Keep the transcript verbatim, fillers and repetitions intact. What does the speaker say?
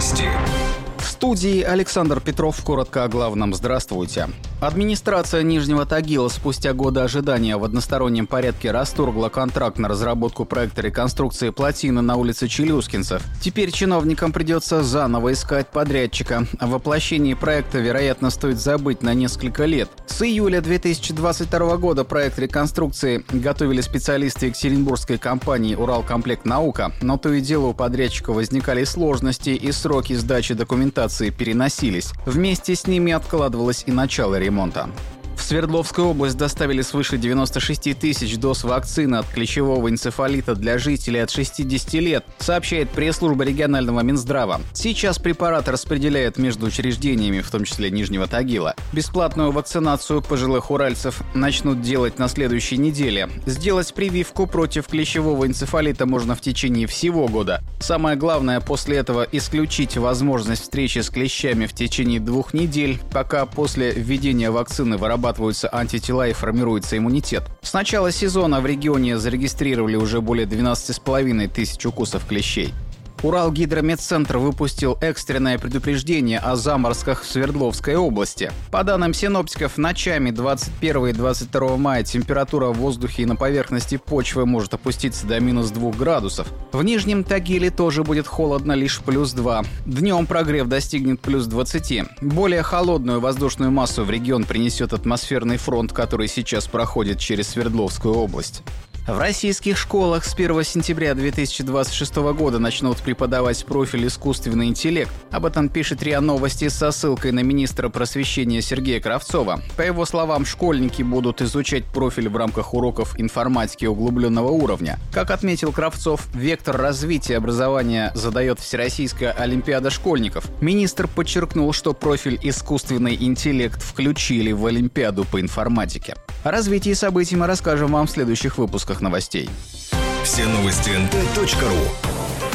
Новости. В студии Александр Петров. Коротко о главном. Здравствуйте. Администрация Нижнего Тагила спустя годы ожидания в одностороннем порядке расторгла контракт на разработку проекта реконструкции плотины на улице Челюскинцев. Теперь чиновникам придется заново искать подрядчика. О воплощении проекта, вероятно, стоит забыть на несколько лет. С июля две тысячи двадцать второго года проект реконструкции готовили специалисты екатеринбургской компании «Уралкомплект Наука», но то и дело у подрядчика возникали сложности и сроки сдачи документации переносились. Вместе с ними откладывалось и начало ремонта. В Свердловскую область доставили свыше девяноста шести тысяч доз вакцины от клещевого энцефалита для жителей от шестидесяти лет, сообщает пресс-служба регионального Минздрава. Сейчас препарат распределяют между учреждениями, в том числе Нижнего Тагила. Бесплатную вакцинацию пожилых уральцев начнут делать на следующей неделе. Сделать прививку против клещевого энцефалита можно в течение всего года. Самое главное после этого исключить возможность встречи с клещами в течение двух недель, пока после введения вакцины вырабатываются антитела и формируется иммунитет. С начала сезона в регионе зарегистрировали уже более двенадцати с половиной тысяч укусов клещей. Уралгидромедцентр выпустил экстренное предупреждение о заморозках в Свердловской области. По данным синоптиков, ночами двадцать первого и двадцать второго мая температура в воздухе и на поверхности почвы может опуститься до минус двух градусов. В Нижнем Тагиле тоже будет холодно, лишь плюс два. Днем прогрев достигнет плюс двадцати. Более холодную воздушную массу в регион принесет атмосферный фронт, который сейчас проходит через Свердловскую область. В российских школах с первого сентября две тысячи двадцать шестого года начнут преподавать профиль «Искусственный интеллект». Об этом пишет РИА Новости со ссылкой на министра просвещения Сергея Кравцова. По его словам, школьники будут изучать профиль в рамках уроков информатики углубленного уровня. Как отметил Кравцов, вектор развития образования задает Всероссийская олимпиада школьников. Министр подчеркнул, что профиль «Искусственный интеллект» включили в олимпиаду по информатике. О развитии событий мы расскажем вам в следующих выпусках новостей. Все новости эн тэ точка ру.